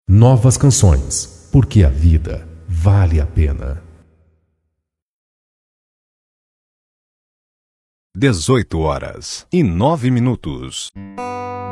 Novas canções, porque a vida vale a pena. 18h09.